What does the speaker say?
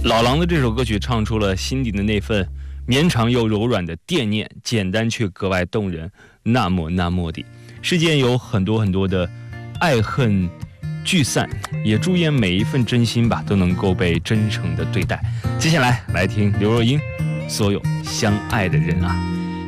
老狼的这首歌曲唱出了心底的那份绵长又柔软的惦念，简单却格外动人，那么那么的。世间有很多很多的爱恨聚散，也祝愿每一份真心吧都能够被真诚的对待。接下来来听刘若英《所有相爱的人啊》。